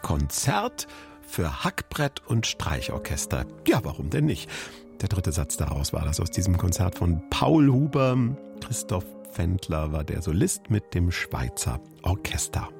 Konzert für Hackbrett und Streichorchester. Ja, warum denn nicht? Der dritte Satz daraus war das aus diesem Konzert von Paul Huber. Christoph Pfändler war der Solist mit dem Schweizer Orchester.